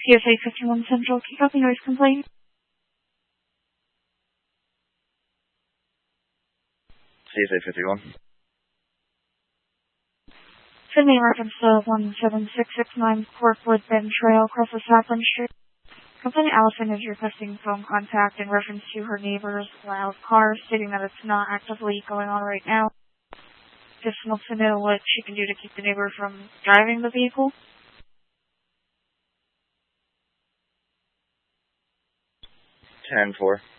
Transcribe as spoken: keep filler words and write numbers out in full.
C S A fifty-one Central, keep up the noise complaint. C S A fifty-one. Sydney reference to one seven six six nine Corkwood Bend Trail across the Sapling Street. Complainant Allison is requesting phone contact in reference to her neighbor's loud car, stating that it's not actively going on right now. Just wants to know what she can do to keep the neighbor from driving the vehicle. ten four.